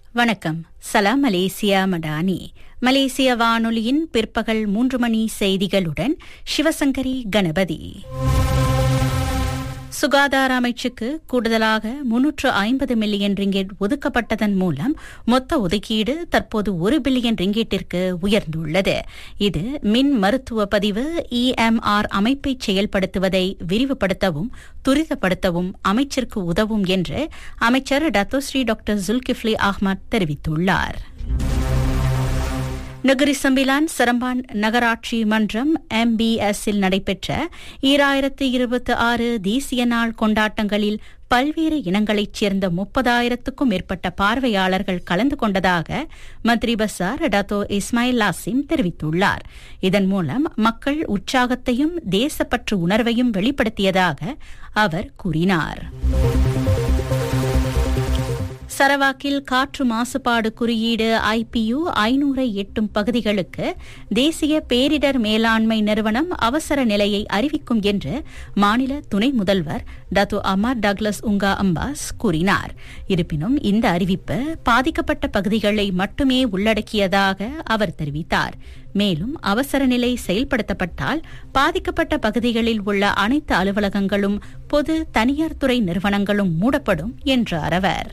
வணக்கம். சலாம் மலேசியா மடானி. மலேசிய வானொலியின் பிற்பகல் 3 மணி செய்திகளுடன் சிவசங்கரி கணபதி. சுகாதார அமைச்சுக்கு கூடுதலாக 350 மில்லியன் ரிங்கெட் ஒதுக்கப்பட்டதன் மூலம் மொத்த ஒதுக்கீடு தற்போது 1 பில்லியன் ரிங்கெட்டிற்கு உயர்ந்துள்ளது. இது மின் மருத்துவ பதிவு EMR அமைப்பை செயல்படுத்துவதை விரிவுபடுத்தவும் துரிதப்படுத்தவும் அமைச்சிற்கு உதவும் என்று அமைச்சர் டத்தோஸ்ரீ டாக்டர் ஜுல்கிஃப்லி அஹ்மத் தெரிவித்துள்ளார். நகரி சம்பிலான் சரம்பான் நகராட்சி மன்றம் MBS-இல் நடைபெற்ற 2026 தேசிய நாள் கொண்டாட்டங்களில் பல்வேறு இனங்களைச் சேர்ந்த 30,000க்கும் மேற்பட்ட பார்வையாளர்கள் கலந்து கொண்டதாக மந்திரி பசார் டத்தோ இஸ்மாயில் லாசிம் தெரிவித்துள்ளார். இதன் மூலம் மக்கள் உற்சாகத்தையும் தேசப்பற்று உணர்வையும் வெளிப்படுத்தியதாக அவர் கூறினார். சரவாக்கில் காற்று மாசுபாடு குறியீடு IPU 500 எட்டும் பகுதிகளுக்கு தேசிய பேரிடர் மேலாண்மை நிறுவனம் அவசர நிலையை அறிவிக்கும் என்று மாநில துணை முதல்வர் டத்தோ அமர் டக்ளஸ் உங்கா அம்பாஸ் கூறினார். இருப்பினும் இந்த அறிவிப்பு பாதிக்கப்பட்ட பகுதிகளை மட்டுமே உள்ளடக்கியதாக அவர் தெரிவித்தார். மேலும் அவசர நிலை செயல்படுத்தப்பட்டால் பாதிக்கப்பட்ட பகுதிகளில் உள்ள அனைத்து அலுவலகங்களும் பொது தனியார் துறை நிறுவனங்களும் மூடப்படும் என்றார் அவர்.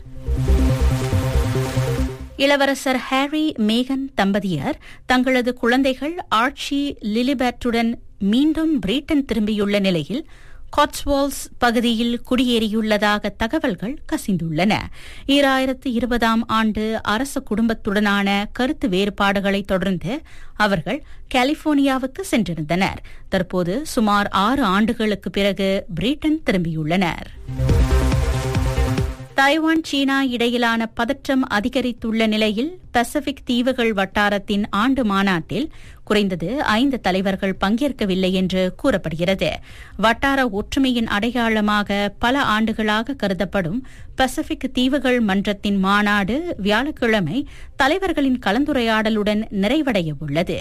இளவரசர் ஹாரி மேகன் தம்பதியர் தங்களது குழந்தைகள் ஆர்ச்சி லிலிபெர்ட்டுடன் மீண்டும் பிரிட்டன் திரும்பியுள்ள நிலையில் காட்ஸ்வால்ஸ் பகுதியில் குடியேறியுள்ளதாக தகவல்கள் கசிந்துள்ளன. 2020ஆம் ஆண்டு அரச குடும்பத்துடனான கருத்து வேறுபாடுகளை தொடர்ந்து அவர்கள் கலிபோர்னியாவுக்கு சென்றிருந்தனர். தற்போது சுமார் 6 ஆண்டுகளுக்கு பிறகு பிரிட்டன் திரும்பியுள்ளனர். தைவான் சீனா இடையிலான பதற்றம் அதிகரித்துள்ள நிலையில் பசிபிக் தீவுகள் வட்டாரத்தின் ஆண்டு மாநாட்டில் குறைந்தது 5 தலைவர்கள் பங்கேற்கவில்லை என்று கூறப்படுகிறது. வட்டார ஒற்றுமையின் அடையாளமாக பல ஆண்டுகளாக கருதப்படும் பசிபிக் தீவுகள் மன்றத்தின் மாநாடு வியாழக்கிழமை தலைவர்களின் கலந்துரையாடலுடன் நிறைவடைய உள்ளது.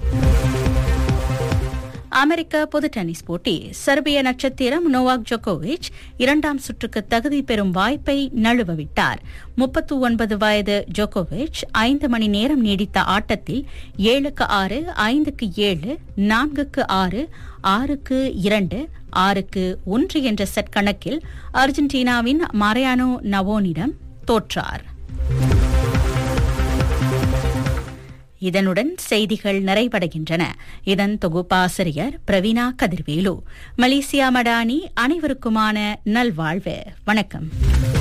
அமெரிக்க பொது டென்னிஸ் போட்டி. செர்பிய நட்சத்திரம் நோவாக் ஜோகோவிச் 2ஆம் சுற்றுக்கு தகுதி பெறும் வாய்ப்பை நழுவவிட்டார். 39 வயது ஜோகோவிச் 5 மணி நேரம் நீடித்த ஆட்டத்தில் 7-6, 5-7, 4-6, 6-2, 6-1 என்ற செட் கணக்கில் அர்ஜென்டினாவின் மரியானோ நவோனிடம் தோற்றார். இதனுடன் செய்திகள் நிறைவடைகின்றன. இதன் தொகுப்பாசிரியர் பிரவீணா கதிர்வேலு. மலேசியா மடானி அனைவருக்குமான நல்வாழ்வு. வணக்கம்.